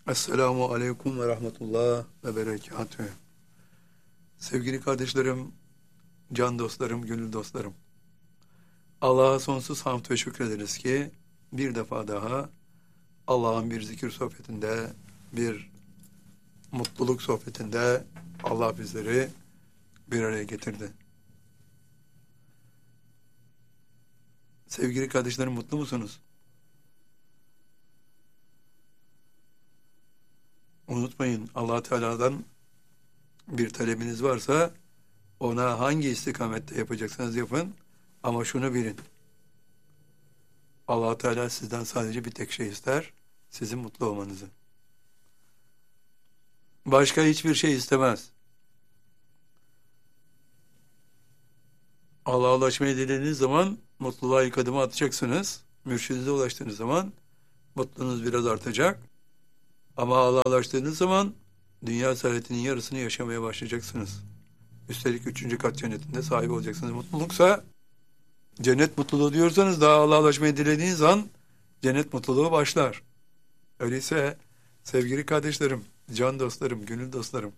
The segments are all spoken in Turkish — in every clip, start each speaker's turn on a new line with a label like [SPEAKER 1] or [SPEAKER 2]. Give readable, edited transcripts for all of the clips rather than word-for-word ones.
[SPEAKER 1] Esselamu Aleyküm ve Rahmetullah ve Berekatühü. Sevgili kardeşlerim, can dostlarım, gönül dostlarım. Allah'a sonsuz hamd ve şükrederiz ki bir defa daha Allah'ın bir zikir sohbetinde, bir mutluluk sohbetinde Allah bizleri bir araya getirdi. Sevgili kardeşlerim, mutlu musunuz? Unutmayın, Allah Teala'dan bir talebiniz varsa ona hangi istikamette yapacaksanız yapın, ama şunu bilin: Allah Teala sizden sadece bir tek şey ister: sizin mutlu olmanızı. Başka hiçbir şey istemez. Allah'a ulaşmayı dilediğiniz zaman mutluluğa ilk adımı atacaksınız. Mürşidinize ulaştığınız zaman mutluluğunuz biraz artacak. Ama Allah'a ulaştığınız zaman dünya saadetinin yarısını yaşamaya başlayacaksınız. Üstelik 3. kat cennetinde sahip olacaksınız. Mutluluksa, cennet mutluluğu diyorsanız, daha Allah'a ulaşmayı dilediğiniz an cennet mutluluğu başlar. Öyleyse sevgili kardeşlerim, can dostlarım, gönül dostlarım,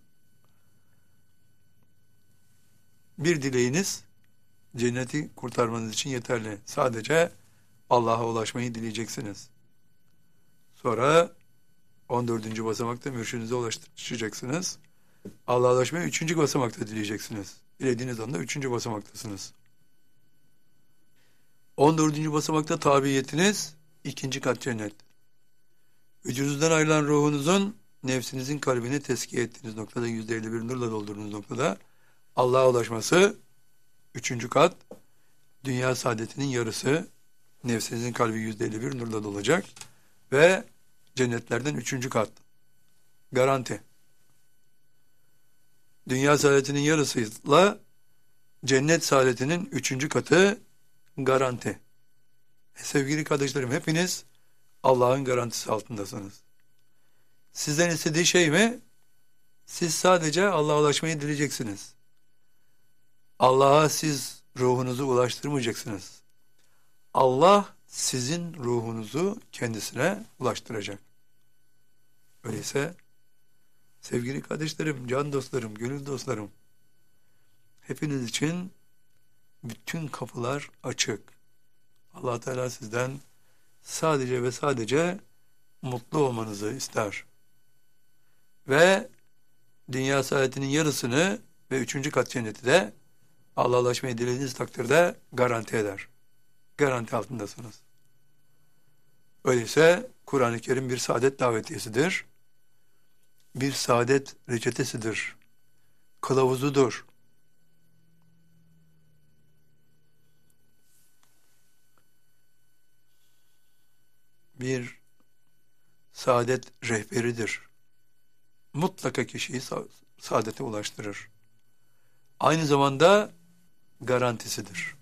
[SPEAKER 1] bir dileğiniz cenneti kurtarmanız için yeterli. Sadece Allah'a ulaşmayı dileyeceksiniz. Sonra 14. basamakta mürşidinize ulaşacaksınız. Allah'a ulaşmayı 3. basamakta dileyeceksiniz. Dilediğiniz anda 3. basamaktasınız. 14. basamakta tabiyetiniz 2. kat cennet. Vücudunuzdan ayrılan ruhunuzun nefsinizin kalbini teskiye ettiğiniz noktada, %51 nurla doldurduğunuz noktada Allah'a ulaşması 3. kat. Dünya saadetinin yarısı, nefsinizin kalbi %51 nurla dolacak ve cennetlerden 3. kat. Garanti. Dünya saadetinin yarısıyla cennet saadetinin 3. katı garanti. Sevgili kardeşlerim, hepiniz Allah'ın garantisi altındasınız. Sizden istediği şey mi? Siz sadece Allah'a ulaşmayı dileyeceksiniz. Allah'a siz ruhunuzu ulaştırmayacaksınız. Allah sizin ruhunuzu kendisine ulaştıracak. Öyleyse sevgili kardeşlerim, can dostlarım, gönül dostlarım, hepiniz için bütün kapılar açık. Allah Teala sizden sadece ve sadece mutlu olmanızı ister. Ve dünya saadetinin yarısını ve 3. kat cenneti de Allah'a ulaşmayı dilediğiniz takdirde garanti eder. Garanti altındasınız. Öyleyse Kur'an-ı Kerim bir saadet davetiyesidir. Bir saadet reçetesidir. Kılavuzudur. Bir saadet rehberidir. Mutlaka kişiyi saadete ulaştırır. Aynı zamanda garantisidir.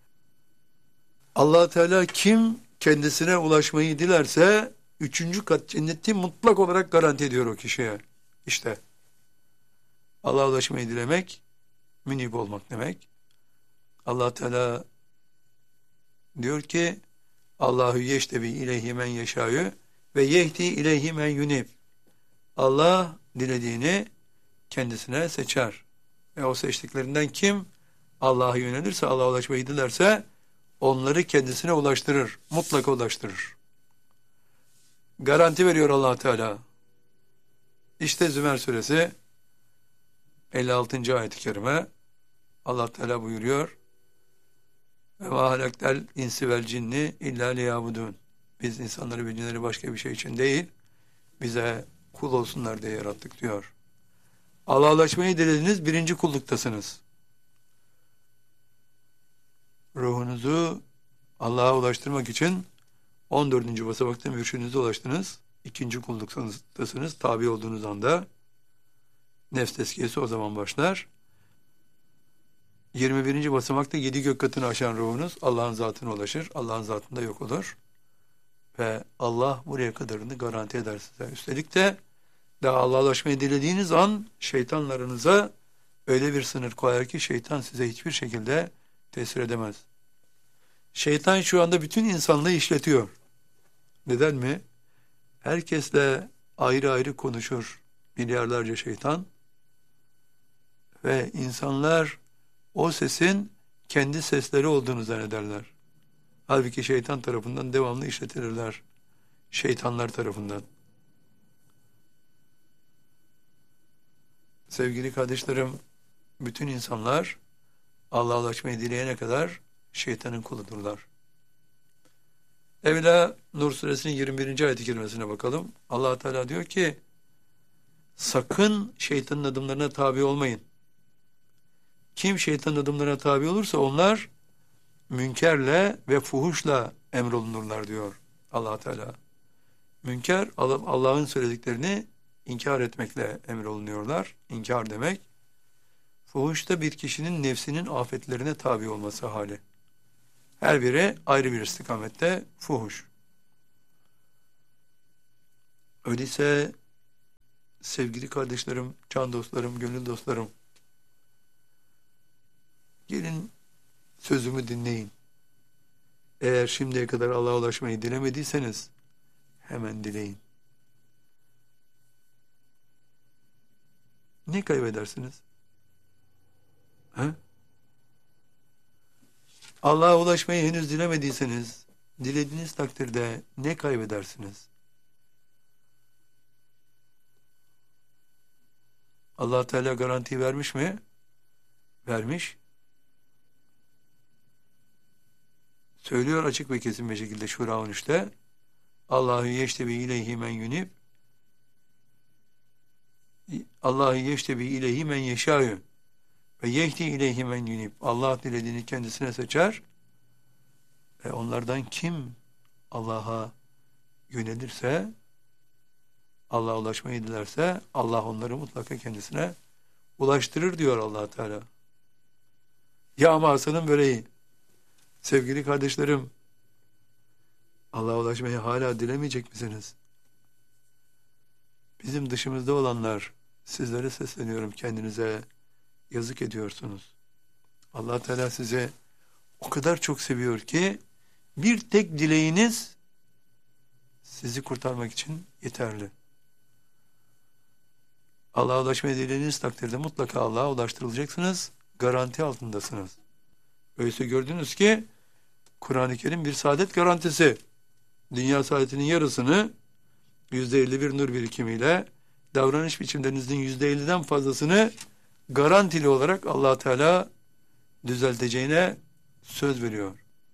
[SPEAKER 1] Allah Teala kim kendisine ulaşmayı dilerse 3. kat cenneti mutlak olarak garanti ediyor o kişiye. İşte Allah'a ulaşmayı dilemek münib olmak demek. Allah Teala diyor ki: Allahu yeştebi ileyhi men yeşâ'yu ve yehdi ileyhi men yunib. Allah dilediğini kendisine seçer. Ve o seçtiklerinden kim Allah'a yönelirse, Allah'a ulaşmayı dilerse onları kendisine ulaştırır. Mutlaka ulaştırır. Garanti veriyor Allah Teala. İşte Zümer suresi 56. ayet-i kerime. Allah Teala buyuruyor: ve ma halaktel insi vel cinni illa liyabudun. Biz insanları ve cinleri başka bir şey için değil, bize kul olsunlar diye yarattık diyor. Allah'a ulaşmayı dilediğiniz 1. kulluktasınız. Ruhunuzu Allah'a ulaştırmak için 14. basamakta mürşidinize ulaştınız. 2. kulluktasınız. Tabi olduğunuz anda nefs tezkiyesi o zaman başlar. 21. basamakta 7 gök katını aşan ruhunuz Allah'ın zatına ulaşır. Allah'ın zatında yok olur. Ve Allah buraya kadarını garanti eder size. Üstelik de daha Allah'a ulaşmayı dilediğiniz an şeytanlarınıza öyle bir sınır koyar ki şeytan size hiçbir şekilde tesir edemez. Şeytan şu anda bütün insanlığı işletiyor. Neden mi? Herkesle ayrı ayrı konuşur milyarlarca şeytan ve insanlar o sesin kendi sesleri olduğunu zannederler. Halbuki şeytan tarafından devamlı işletilirler. Şeytanlar tarafından. Sevgili kardeşlerim, bütün insanlar Allah'a ulaşmayı dileyene kadar şeytanın kuludurlar. Evvela Nur suresinin 21. ayet-i kerimesine bakalım. Allah Teala diyor ki, sakın şeytanın adımlarına tabi olmayın. Kim şeytanın adımlarına tabi olursa onlar münkerle ve fuhuşla emrolunurlar diyor Allah Teala. Münker, Allah'ın söylediklerini inkar etmekle emrolunuyorlar. İnkar demek. Fuhuş da bir kişinin nefsinin afetlerine tabi olması hali. Her biri ayrı bir istikamette fuhuş. Öyleyse sevgili kardeşlerim, can dostlarım, gönül dostlarım, gelin sözümü dinleyin. Eğer şimdiye kadar Allah'a ulaşmayı dilemediyseniz hemen dileyin. Ne kaybedersiniz? He? Allah'a ulaşmayı henüz dilemediyseniz, dilediğiniz takdirde ne kaybedersiniz? Allah Teala garanti vermiş mi? Vermiş. Söylüyor açık ve kesin bir şekilde Şura 13'te. Allahu yeştebi ileyhi men yunib. Allahu yeştebi ileyhi men yeşâ'yu. Ve yehdi ileyhi men yunib. Allah dilediğini kendisine seçer. Ve onlardan kim Allah'a yönelirse, Allah'a ulaşmayı dilerse, Allah onları mutlaka kendisine ulaştırır diyor Allah Teala. Ya Hasan'ın böreği. Sevgili kardeşlerim, Allah'a ulaşmayı hala dilemeyecek misiniz? Bizim dışımızda olanlar, sizlere sesleniyorum, kendinize yazık ediyorsunuz. Allah Teala size o kadar çok seviyor ki bir tek dileğiniz sizi kurtarmak için yeterli. Allah'a ulaşmayı dilediğiniz takdirde mutlaka Allah'a ulaştırılacaksınız. Garanti altındasınız. Öyleyse gördünüz ki Kur'an-ı Kerim bir saadet garantisi. Dünya saadetinin yarısını %51 nur birikimiyle, davranış biçimlerinizin %50'den fazlasını garantili olarak Allah Teala düzelteceğine söz veriyor.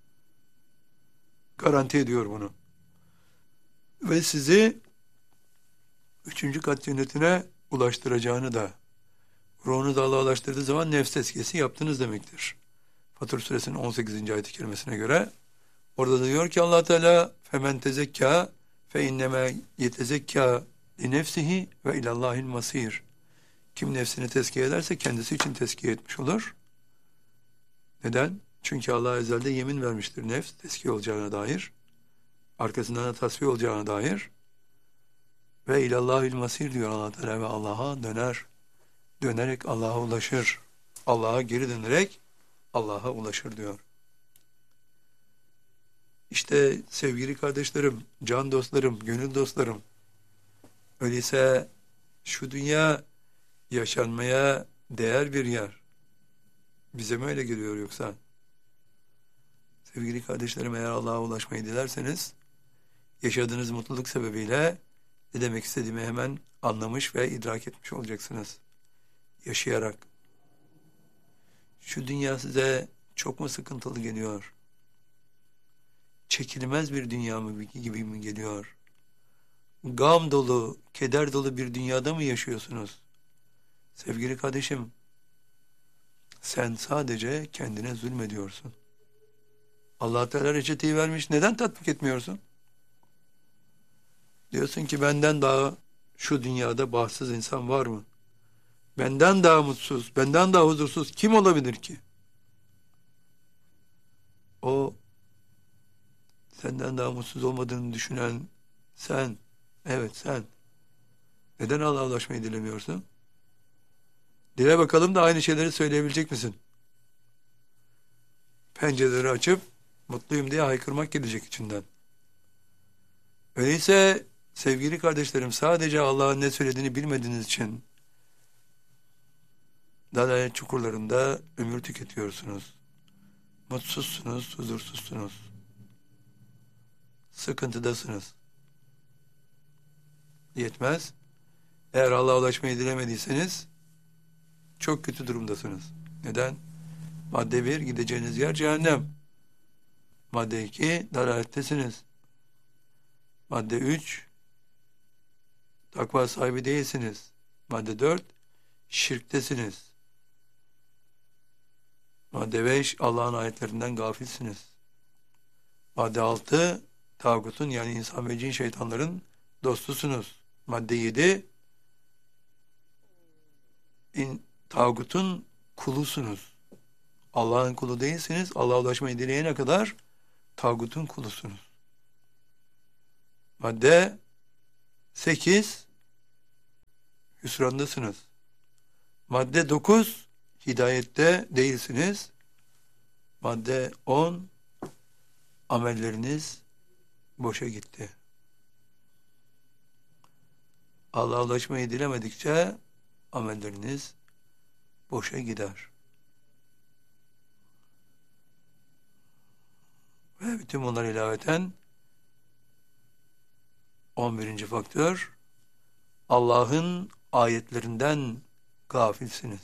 [SPEAKER 1] Garanti ediyor bunu. Ve sizi 3. kat cennetine ulaştıracağını da, ruhunu da Allah'a ulaştırdığı zaman nefs tezkiyesi yaptınız demektir. Fatır suresinin 18. ayet-i kerimesine göre orada da diyor ki Allah Teala femen tezekka fe inneme yetezekka li nefsihi ve ilallahil masir. Kim nefsini tezkiye ederse kendisi için tezkiye etmiş olur. Neden? Çünkü Allah ezelde yemin vermiştir nefs tezkiye olacağına dair. Arkasından da tasfiye olacağına dair. Ve ilallahil masir diyor Allah Teala ve Allah'a döner. Dönerek Allah'a ulaşır. Allah'a geri dönerek Allah'a ulaşır diyor. İşte sevgili kardeşlerim, can dostlarım, gönül dostlarım. Öyleyse şu dünya yaşanmaya değer bir yer. Bize mi öyle geliyor yoksa? Sevgili kardeşlerim, eğer Allah'a ulaşmayı dilerseniz yaşadığınız mutluluk sebebiyle ne demek istediğimi hemen anlamış ve idrak etmiş olacaksınız. Yaşayarak. Şu dünya size çok mu sıkıntılı geliyor? Çekilmez bir dünya mı gibi mi geliyor? Gam dolu, keder dolu bir dünyada mı yaşıyorsunuz? Sevgili kardeşim, sen sadece kendine zulmediyorsun. Allah Teala reçeteyi vermiş, neden tatbik etmiyorsun? Diyorsun ki benden daha şu dünyada bahtsız insan var mı? Benden daha mutsuz, benden daha huzursuz kim olabilir ki? O senden daha mutsuz olmadığını düşünen sen, evet sen. Neden Allah'a ulaşmayı dilemiyorsun? Dile bakalım da aynı şeyleri söyleyebilecek misin? Pencereleri açıp mutluyum diye haykırmak gelecek içinden. Öyleyse Sevgili kardeşlerim, sadece Allah'ın ne söylediğini bilmediğiniz için dalalet çukurlarında ömür tüketiyorsunuz. Mutsuzsunuz, huzursuzsunuz. Sıkıntıdasınız. Yetmez. Eğer Allah'a ulaşmayı dilemediyseniz çok kötü durumdasınız. Neden? Madde 1, gideceğiniz yer cehennem. Madde 2, dalalettesiniz. Madde 3, takva sahibi değilsiniz. Madde 4, şirktesiniz. Madde 5, Allah'ın ayetlerinden gafilsiniz. Madde 6, tağutun yani insan ve cin şeytanların dostusunuz. Madde 7, tağutun kulusunuz. Allah'ın kulu değilsiniz. Allah'a ulaşmayı dileyene kadar tağutun kulusunuz. Madde 8, hüsrandasınız. Madde 9, hidayette değilsiniz. Madde 10, amelleriniz boşa gitti. Allah'a ulaşmayı dilemedikçe amelleriniz boşa gider. Ve bütün bunlar ilaveten 11. faktör, Allah'ın ayetlerinden gafilsiniz.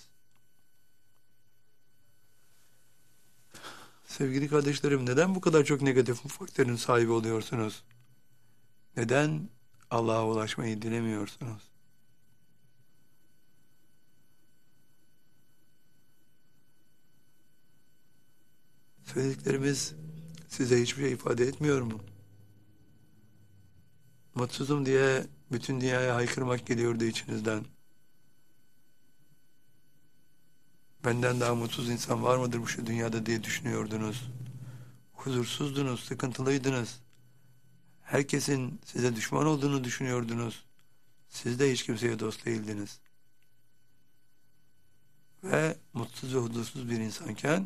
[SPEAKER 1] Sevgili kardeşlerim, neden bu kadar çok negatif faktörün sahibi oluyorsunuz? Neden Allah'a ulaşmayı dilemiyorsunuz? Söylediklerimiz size hiçbir şey ifade etmiyor mu? Mutsuzum diye bütün dünyaya haykırmak geliyordu içinizden. Benden daha mutsuz insan var mıdır bu şu dünyada diye düşünüyordunuz. Huzursuzdunuz, sıkıntılıydınız. Herkesin size düşman olduğunu düşünüyordunuz. Siz de hiç kimseye dost değildiniz. Ve mutsuz ve huzursuz bir insanken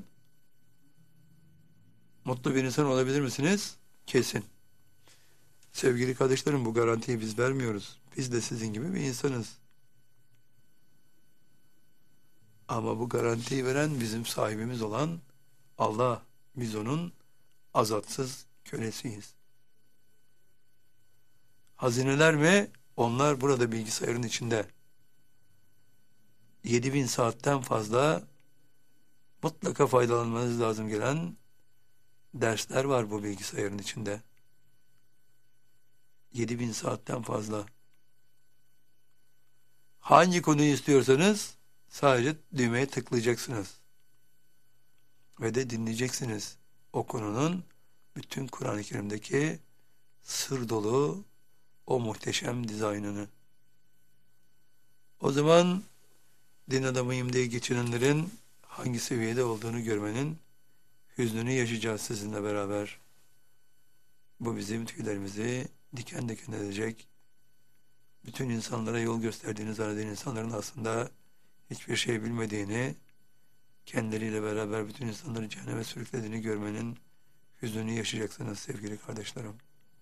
[SPEAKER 1] mutlu bir insan olabilir misiniz? Kesin. Sevgili kardeşlerim, bu garantiyi biz vermiyoruz. Biz de sizin gibi bir insanız. Ama bu garantiyi veren bizim sahibimiz olan Allah. Biz onun azatsız kölesiyiz. Hazineler mi? Onlar burada bilgisayarın içinde. 7000 saatten fazla mutlaka faydalanmanız lazım gelen dersler var bu bilgisayarın içinde. 7000 saatten fazla. Hangi konuyu istiyorsanız sadece düğmeye tıklayacaksınız. Ve de dinleyeceksiniz. O konunun bütün Kur'an-ı Kerim'deki sır dolu o muhteşem dizaynını. O zaman din adamıyım diye geçinenlerin hangi seviyede olduğunu görmenin hüznünü yaşayacağız sizinle beraber. Bu bizim tüylerimizi diken diken edecek. Bütün insanlara yol gösterdiğini zanneden insanların aslında hiçbir şey bilmediğini, kendileriyle beraber bütün insanları cehenneme sürüklediğini görmenin hüznünü yaşayacaksınız sevgili kardeşlerim.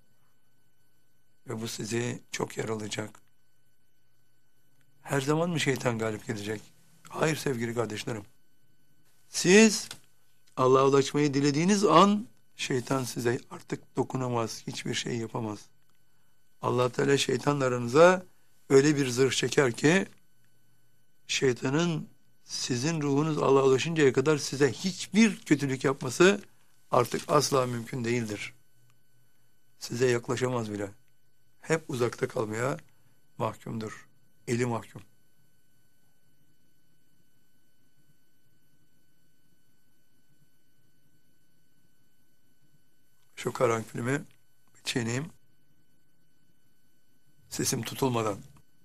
[SPEAKER 1] Ve bu sizi çok yaralayacak. Her zaman mı şeytan galip gelecek? Hayır sevgili kardeşlerim. Siz Allah'a ulaşmayı dilediğiniz an şeytan size artık dokunamaz, hiçbir şey yapamaz. Allah Teala şeytanla aranıza öyle bir zırh çeker ki şeytanın sizin ruhunuz Allah'a ulaşıncaya kadar size hiçbir kötülük yapması artık asla mümkün değildir. Size yaklaşamaz bile. Hep uzakta kalmaya mahkumdur. Eli mahkum. Şu karanfilimi çiğneyim. Sesim tutulmadan.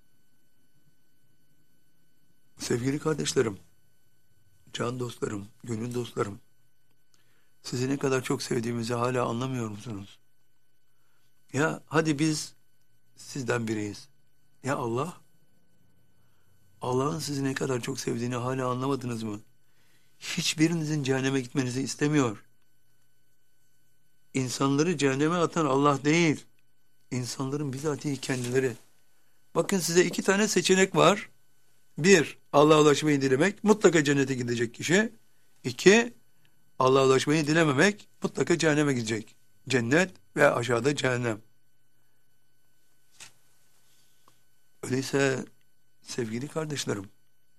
[SPEAKER 1] Sevgili kardeşlerim, can dostlarım, gönül dostlarım, sizi ne kadar çok sevdiğimizi hala anlamıyor musunuz? Ya hadi biz sizden biriyiz. Ya Allah? Allah'ın sizi ne kadar çok sevdiğini hala anlamadınız mı? Hiçbirinizin cehenneme gitmenizi istemiyor. İnsanları cehenneme atan Allah değil. İnsanların bizatihi kendileri. Bakın size 2 tane seçenek var. 1, Allah'a ulaşmayı dilemek, mutlaka cennete gidecek kişi. 2, Allah'a ulaşmayı dilememek, mutlaka cehenneme gidecek. Cennet ve aşağıda cehennem. Öyleyse sevgili kardeşlerim,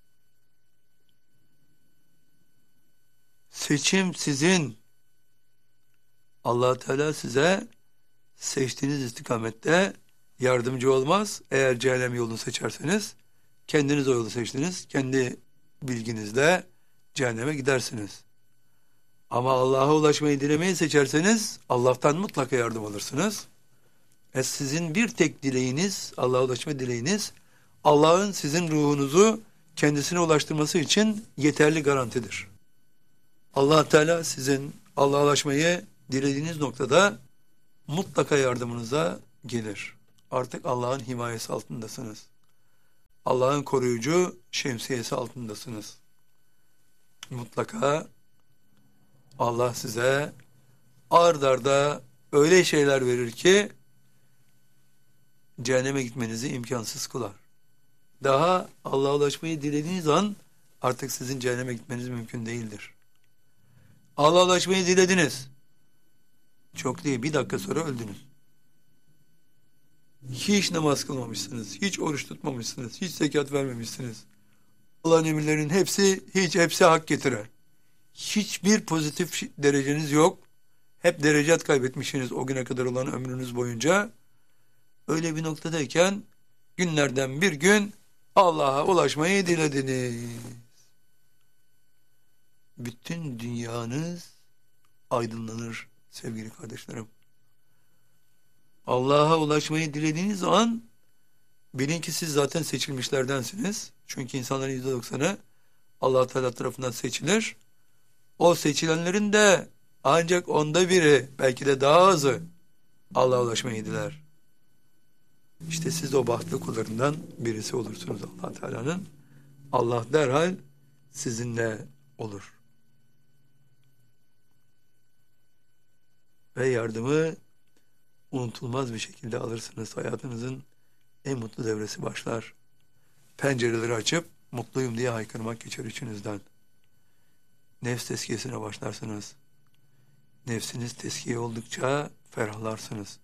[SPEAKER 1] seçim sizin. Allah Teala size seçtiğiniz istikamette yardımcı olmaz. Eğer cehennem yolunu seçerseniz, kendiniz o yolu seçtiniz, kendi bilginizle cehenneme gidersiniz. Ama Allah'a ulaşmayı dilemeyi seçerseniz, Allah'tan mutlaka yardım alırsınız. Sizin bir tek dileğiniz, Allah'a ulaşma dileğiniz, Allah'ın sizin ruhunuzu kendisine ulaştırması için yeterli garantidir. Allah Teala sizin Allah'a ulaşmayı dilediğiniz noktada mutlaka yardımınıza gelir. Artık Allah'ın himayesi altındasınız. Allah'ın koruyucu şemsiyesi altındasınız. Mutlaka Allah size ard arda öyle şeyler verir ki cehenneme gitmenizi imkansız kılar. Daha Allah'a ulaşmayı dilediğiniz an artık sizin cehenneme gitmeniz mümkün değildir. Allah'a ulaşmayı dilediniz. Çok değil, 1 dakika sonra öldünüz. Hiç namaz kılmamışsınız, hiç oruç tutmamışsınız, hiç zekat vermemişsiniz. Allah'ın emirlerinin hepsi hak getiren. Hiçbir pozitif dereceniz yok. Hep derecat kaybetmişsiniz o güne kadar olan ömrünüz boyunca. Öyle bir noktadayken günlerden bir gün Allah'a ulaşmayı dilediniz. Bütün dünyanız aydınlanır sevgili kardeşlerim. Allah'a ulaşmayı dilediğiniz an bilin ki siz zaten seçilmişlerdensiniz. Çünkü insanların %90'ı Allah Teala tarafından seçilir. O seçilenlerin de ancak 1/10'i, belki de daha azı Allah'a ulaşmayı diler. İşte siz de o bahtlı kullarından birisi olursunuz Allah Teala'nın. Allah derhal sizinle olur. Ve yardımı unutulmaz bir şekilde alırsınız. Hayatınızın en mutlu devresi başlar. Pencereleri açıp mutluyum diye haykırmak geçer içinizden. Nefs tezkiyesine başlarsınız. Nefsiniz tezkiye oldukça ferahlarsınız.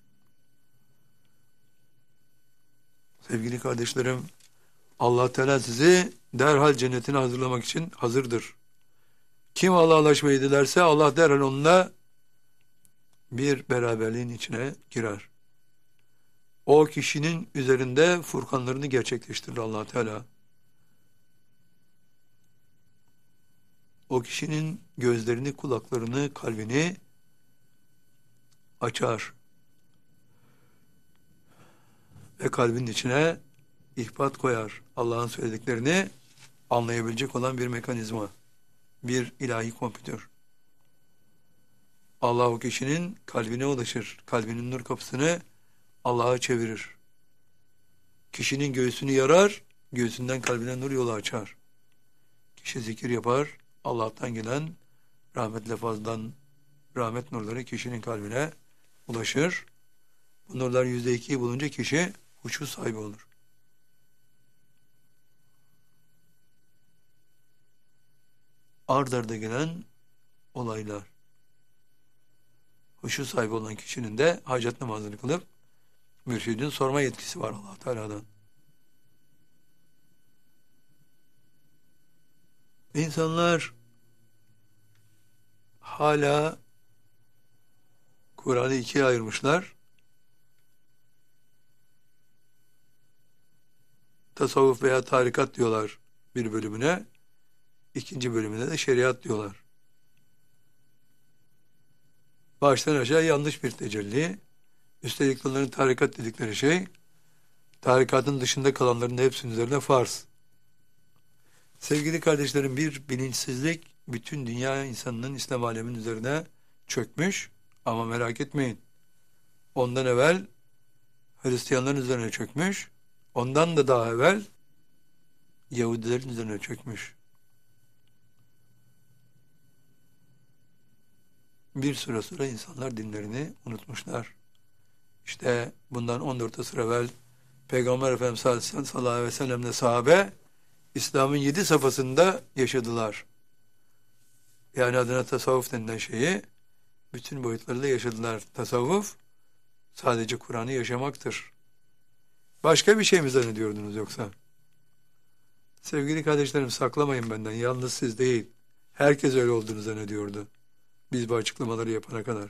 [SPEAKER 1] Sevgili kardeşlerim, Allah Teala sizi derhal cennetine hazırlamak için hazırdır. Kim Allah'a ulaşmayı dilerse Allah derhal onunla bir beraberliğin içine girer. O kişinin üzerinde furkanlarını gerçekleştirir Allah Teala. O kişinin gözlerini, kulaklarını, kalbini açar. Ve kalbinin içine ihbat koyar. Allah'ın söylediklerini anlayabilecek olan bir mekanizma. Bir ilahi kompütör. Allah o kişinin kalbine ulaşır. Kalbinin nur kapısını Allah'a çevirir. Kişinin göğsünü yarar, göğsünden kalbine nur yolu açar. Kişi zikir yapar, Allah'tan gelen rahmet lafazdan rahmet nurları kişinin kalbine ulaşır. Bu nurlar %2'yi bulunca kişi huşu sahibi olur. Ard arda gelen olaylar. Huşu sahibi olan kişinin de hacet namazını kılıp mürşidin sorma yetkisi var Allah Teala'dan. İnsanlar hala Kur'an'ı 2'ye ayırmışlar. Tasavvuf veya tarikat diyorlar bir bölümüne. 2. bölümüne de şeriat diyorlar. Baştan aşağı yanlış bir tecelli. Üstelik onların tarikat dedikleri şey, tarikatın dışında kalanların hepsinin üzerine farz. Sevgili kardeşlerim, bir bilinçsizlik bütün dünya insanının İslam aleminin üzerine çökmüş. Ama merak etmeyin. Ondan evvel Hristiyanların üzerine çökmüş. Ondan da daha evvel Yahudilerin üzerine çökmüş. Bir süre sonra insanlar dinlerini unutmuşlar. İşte bundan 14 asır evvel Peygamber Efendimiz sallallahu aleyhi ve sellem'le sahabe İslam'ın 7 safhasında yaşadılar. Yani adına tasavvuf denilen şeyi bütün boyutlarıyla yaşadılar. Tasavvuf sadece Kur'an'ı yaşamaktır. Başka bir şey mi zannediyordunuz yoksa? Sevgili kardeşlerim, saklamayın benden. Yalnız siz değil. Herkes öyle olduğunu zannediyordu. Biz bu açıklamaları yapana kadar.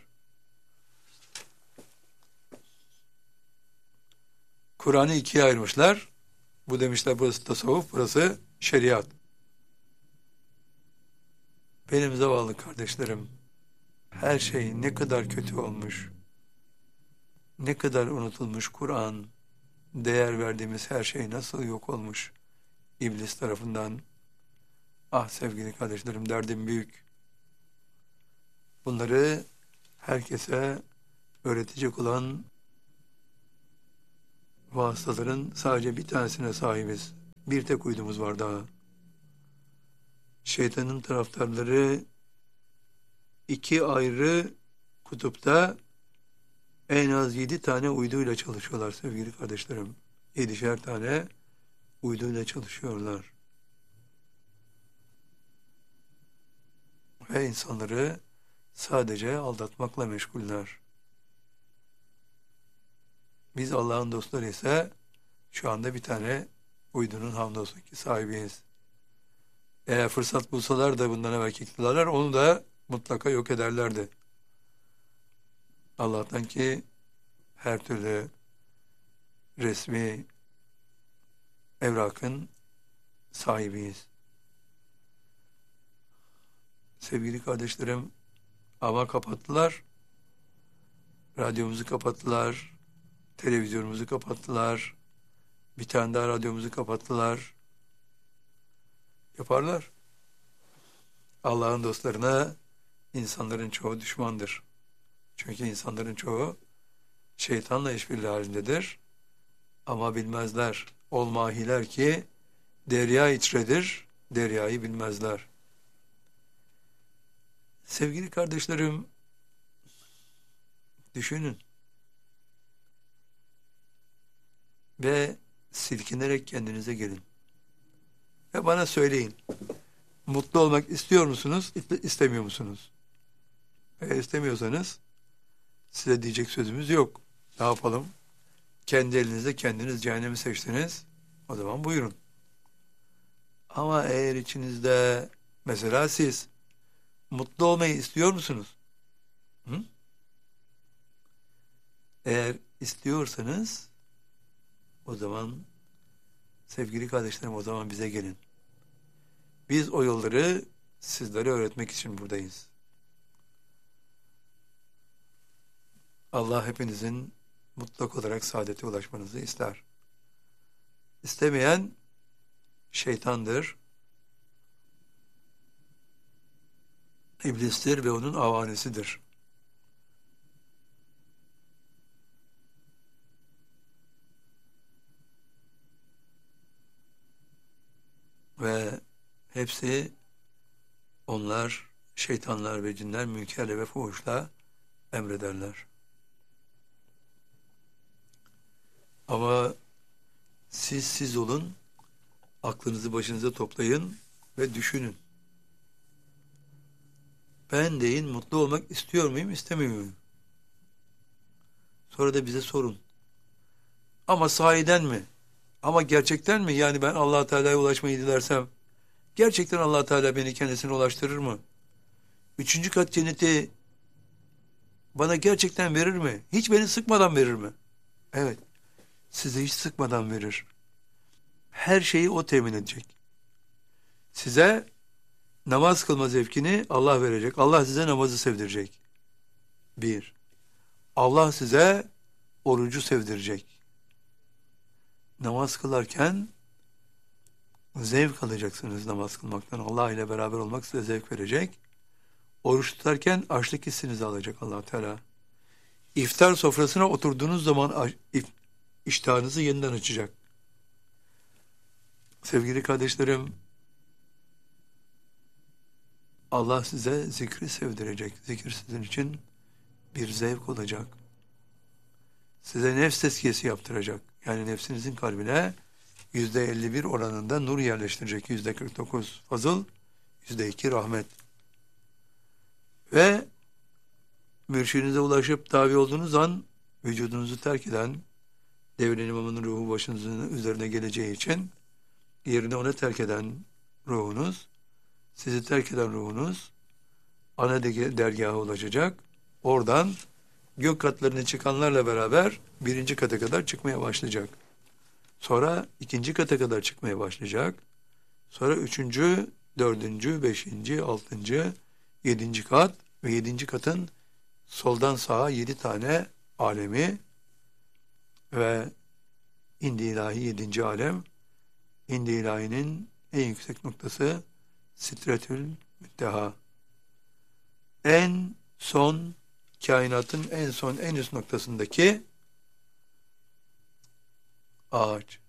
[SPEAKER 1] Kur'an'ı ikiye ayırmışlar. Bu demişler burası tasavvuf, burası şeriat. Benim zavallı kardeşlerim, her şey ne kadar kötü olmuş, ne kadar unutulmuş Kur'an, değer verdiğimiz her şey nasıl yok olmuş İblis tarafından. Ah sevgili kardeşlerim, derdim büyük. Bunları herkese öğretecek olan vasıtaların sadece bir tanesine sahibiz. Bir tek uydumuz var daha. Şeytanın taraftarları iki ayrı kutupta en az 7 tane uyduyla çalışıyorlar sevgili kardeşlerim. 7'şer tane uyduyla çalışıyorlar. Ve insanları sadece aldatmakla meşguller. Biz Allah'ın dostları ise şu anda bir tane uydunun hamdolsun ki sahibiyiz. Eğer fırsat bulsalar da bundan evvelki iktidarlar onu da mutlaka yok ederlerdi. Allah'tan ki her türlü resmi evrakın sahibiyiz. Sevgili kardeşlerim, ama kapattılar. Radyomuzu kapattılar. Televizyonumuzu kapattılar. Bir tane daha radyomuzu kapattılar. Yaparlar. Allah'ın dostlarına insanların çoğu düşmandır. Çünkü insanların çoğu şeytanla işbirliği halindedir. Ama bilmezler. Ol mahiler ki derya içredir, deryayı bilmezler. Sevgili kardeşlerim, düşünün ve silkinerek kendinize gelin. Ve bana söyleyin. Mutlu olmak istiyor musunuz, istemiyor musunuz? Eğer istemiyorsanız size diyecek sözümüz yok. Ne yapalım? Kendi elinizde kendiniz cehennemi seçtiniz. O zaman buyurun. Ama eğer içinizde mesela siz mutlu olmayı istiyor musunuz? Hı? Eğer istiyorsanız o zaman sevgili kardeşlerim o zaman bize gelin. Biz o yolları sizlere öğretmek için buradayız. Allah hepinizin mutlak olarak saadete ulaşmanızı ister. İstemeyen şeytandır, iblistir ve onun avanesidir. Ve hepsi onlar, şeytanlar ve cinler münkerle ve fuhuşla emrederler. Ama siz olun, aklınızı başınıza toplayın ve düşünün. Ben deyin, mutlu olmak istiyor muyum, istemiyor muyum? Sonra da bize sorun. Ama sahiden mi? Ama gerçekten mi? Yani ben Allah Teala'ya ulaşmayı dilersem, gerçekten Allah Teala beni kendisine ulaştırır mı? 3. kat cenneti bana gerçekten verir mi? Hiç beni sıkmadan verir mi? Evet, size hiç sıkmadan verir. Her şeyi o temin edecek. Size namaz kılma zevkini Allah verecek. Allah size namazı sevdirecek. 1. Allah size orucu sevdirecek. Namaz kılarken zevk alacaksınız namaz kılmaktan. Allah ile beraber olmak size zevk verecek. Oruç tutarken açlık hissinizi alacak Allah Teala. İftar sofrasına oturduğunuz zaman iştahınızı yeniden açacak. Sevgili kardeşlerim, Allah size zikri sevdirecek. Zikir sizin için bir zevk olacak. size nefs tezkiyesi yaptıracak. Yani nefsinizin kalbine %51 oranında nur yerleştirecek. %49 fazıl, %2 rahmet. Ve mürşidinize ulaşıp tabi olduğunuz an vücudunuzu terk eden devrin imamının ruhu başınızın üzerine geleceği için yerine ona terk eden ruhunuz, sizi terk eden ruhunuz ana dergaha ulaşacak. Oradan gök katlarına çıkanlarla beraber birinci kata kadar çıkmaya başlayacak. Sonra ikinci kata kadar çıkmaya başlayacak. Sonra üçüncü, dördüncü, beşinci, altıncı, yedinci kat ve yedinci katın soldan sağa 7 tane alemi ve İndi ilahi 7. alem. İndi ilahinin en yüksek noktası Sidretül Münteha. En son, kainatın en son en üst noktasındaki ağaç.